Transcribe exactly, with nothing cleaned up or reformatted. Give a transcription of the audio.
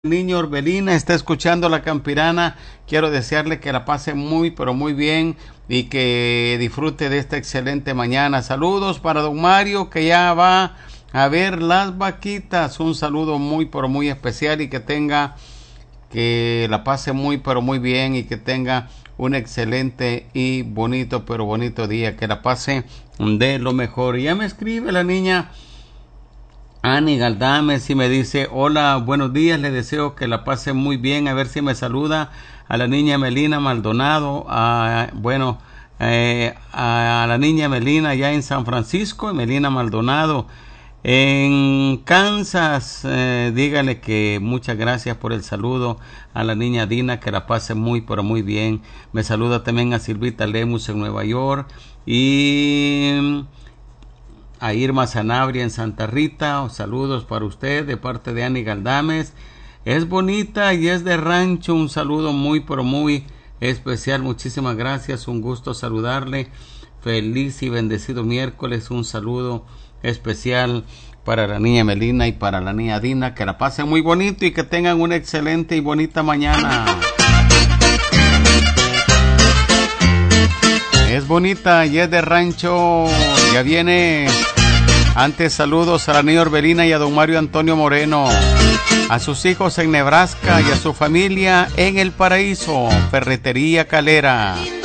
Niño Orbelina está escuchando La Campirana. Quiero desearle que la pase muy pero muy bien y que disfrute de esta excelente mañana. Saludos para don Mario, que ya va a ver las vaquitas. Un saludo muy pero muy especial y que tenga que la pase muy pero muy bien y que tenga un excelente y bonito pero bonito día, que la pase de lo mejor. Y ya me escribe la niña Ani Galdames y me dice: hola, buenos días, le deseo que la pase muy bien, a ver si me saluda a la niña Melina Maldonado, a, bueno, eh, a la niña Melina ya en San Francisco, Melina Maldonado en Kansas. Eh, dígale que muchas gracias por el saludo a la niña Dina, que la pase muy pero muy bien. Me saluda también a Silvita Lemus en Nueva York y a Irma Sanabria en Santa Rita. Saludos para usted de parte de Ani Galdames. Es bonita y es de rancho. Un saludo muy pero muy especial. Muchísimas gracias, un gusto saludarle. Feliz y bendecido miércoles. Un saludo especial para la niña Melina y para la niña Dina. Que la pasen muy bonito y que tengan una excelente y bonita mañana. Es bonita y es de rancho. Ya viene. Antes, saludos a la niña Orbelina y a don Mario Antonio Moreno, a sus hijos en Nebraska y a su familia en El Paraíso, Ferretería Calera.